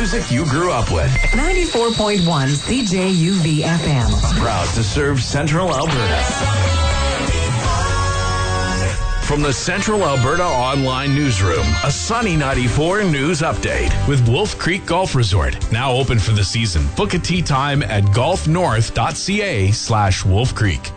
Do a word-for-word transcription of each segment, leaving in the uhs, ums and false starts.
music you grew up with. ninety-four point one C J U V F M. Proud to serve Central Alberta. From the Central Alberta Online Newsroom, a Sunny ninety-four news update. With Wolf Creek Golf Resort, now open for the season. Book a tee time at golfnorth.ca slash Wolf Creek.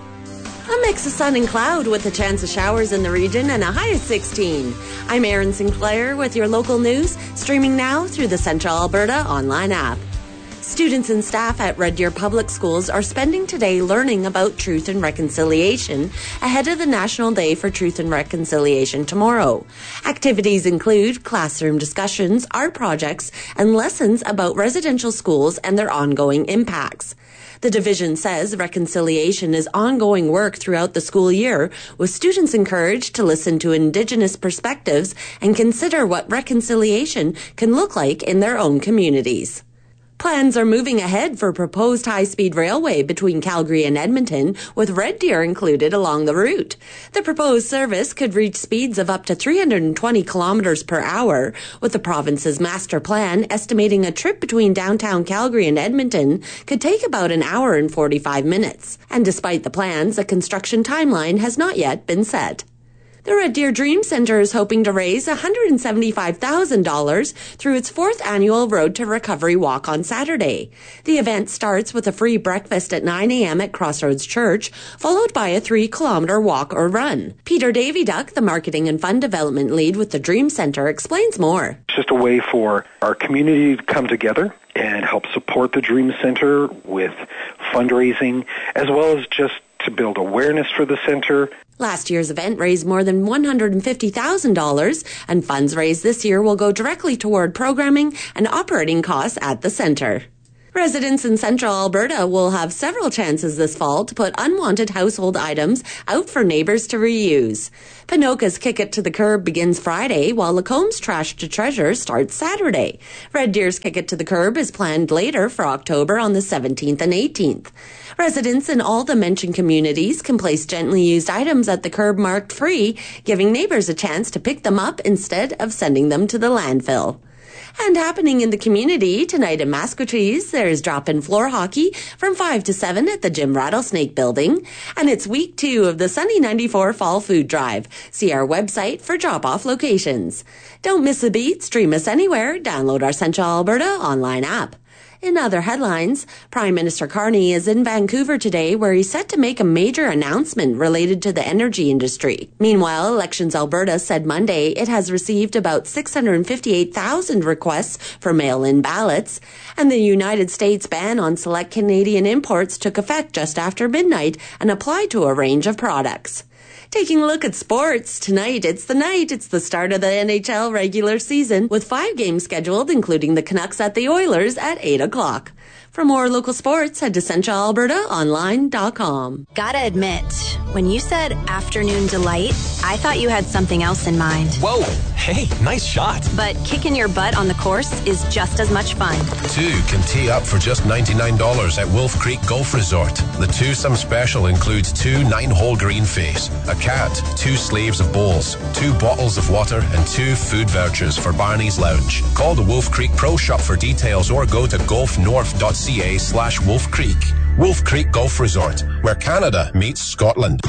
A mix of sun and cloud with a chance of showers in the region and a high of sixteen. I'm Erin Sinclair with your local news, streaming now through the Central Alberta online app. Students and staff at Red Deer Public Schools are spending today learning about truth and reconciliation ahead of the National Day for Truth and Reconciliation tomorrow. Activities include classroom discussions, art projects, and lessons about residential schools and their ongoing impacts. The division says reconciliation is ongoing work throughout the school year, with students encouraged to listen to Indigenous perspectives and consider what reconciliation can look like in their own communities. Plans are moving ahead for a proposed high-speed railway between Calgary and Edmonton, with Red Deer included along the route. The proposed service could reach speeds of up to three hundred twenty kilometers per hour, with the province's master plan estimating a trip between downtown Calgary and Edmonton could take about an hour and forty-five minutes. And despite the plans, a construction timeline has not yet been set. The Red Deer Dream Centre is hoping to raise one hundred seventy-five thousand dollars through its fourth annual Road to Recovery Walk on Saturday. The event starts with a free breakfast at nine a.m. at Crossroads Church, followed by a three-kilometre walk or run. Peter Daviduck, the Marketing and Fund Development Lead with the Dream Centre, explains more. It's just a way for our community to come together and help support the Dream Centre with fundraising, as well as just to build awareness for the centre. Last year's event raised more than one hundred fifty thousand dollars, and funds raised this year will go directly toward programming and operating costs at the centre. Residents in Central Alberta will have several chances this fall to put unwanted household items out for neighbours to reuse. Pinoca's Kick It to the Curb begins Friday, while Lacomb's Trash to Treasure starts Saturday. Red Deer's Kick It to the Curb is planned later for October on the seventeenth and eighteenth. Residents in all the mentioned communities can place gently used items at the curb marked free, giving neighbours a chance to pick them up instead of sending them to the landfill. And happening in the community tonight in Maskwacis, there's drop-in floor hockey from five to seven at the Jim Rattlesnake Building. And it's week two of the Sunny ninety-four Fall Food Drive. See our website for drop-off locations. Don't miss a beat. Stream us anywhere. Download our Central Alberta online app. In other headlines, Prime Minister Carney is in Vancouver today, where he's set to make a major announcement related to the energy industry. Meanwhile, Elections Alberta said Monday it has received about six hundred fifty-eight thousand requests for mail-in ballots, and the United States ban on select Canadian imports took effect just after midnight and applied to a range of products. Taking a look at sports, tonight it's the night. It's the start of the N H L regular season, with five games scheduled, including the Canucks at the Oilers at eight o'clock. For more local sports, head to central alberta online dot com. Gotta admit, when you said afternoon delight, I thought you had something else in mind. Whoa, hey, nice shot. But kicking your butt on the course is just as much fun. Two can tee up for just ninety-nine dollars at Wolf Creek Golf Resort. The twosome special includes two nine-hole green face, a cat, two slaves of bowls, two bottles of water, and two food vouchers for Barney's Lounge. Call the Wolf Creek Pro Shop for details or go to golfnorth.ca slash Wolf Creek. Wolf Creek Golf Resort, where Canada meets Scotland.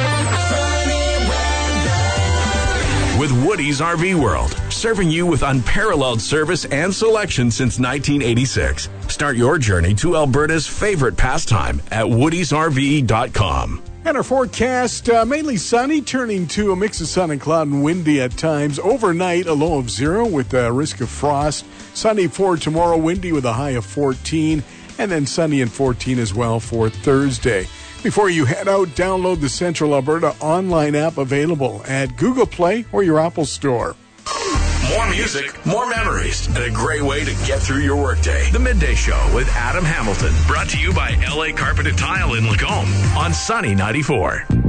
With Woody's R V World, serving you with unparalleled service and selection since nineteen eighty-six. Start your journey to Alberta's favorite pastime at woodies r v dot com. And our forecast, uh, mainly sunny, turning to a mix of sun and cloud and windy at times. Overnight, a low of zero with a risk of frost. Sunny for tomorrow, windy with a high of fourteen. And then sunny and fourteen as well for Thursday. Before you head out, download the Central Alberta online app, available at Google Play or your Apple Store. More music, more memories, and a great way to get through your workday. The Midday Show with Adam Hamilton, brought to you by L A Carpet and Tile in Lacombe on Sunny ninety-four.